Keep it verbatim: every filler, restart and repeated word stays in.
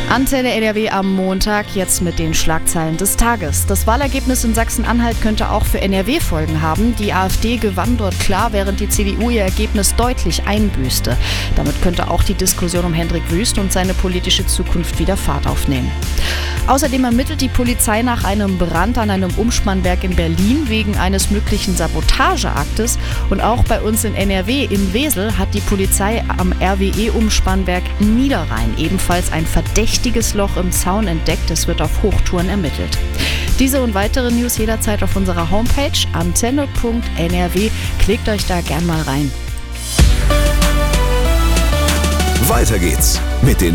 Antenne N R W am Montag, jetzt mit den Schlagzeilen des Tages. Das Wahlergebnis in Sachsen-Anhalt könnte auch für N R W Folgen haben. Die AfD gewann dort klar, während die C D U ihr Ergebnis deutlich einbüßte. Damit könnte auch die Diskussion um Hendrik Wüst und seine politische Zukunft wieder Fahrt aufnehmen. Außerdem ermittelt die Polizei nach einem Brand an einem Umspannwerk in Berlin wegen eines möglichen Sabotageaktes. Und auch bei uns in N R W, in Wesel, hat die Polizei am R W E-Umspannwerk Niederrhein ebenfalls ein verdächtiges Loch im Zaun entdeckt. Es wird auf Hochtouren ermittelt. Diese und weitere News jederzeit auf unserer Homepage antenne punkt n r w. Klickt euch da gern mal rein. Weiter geht's mit den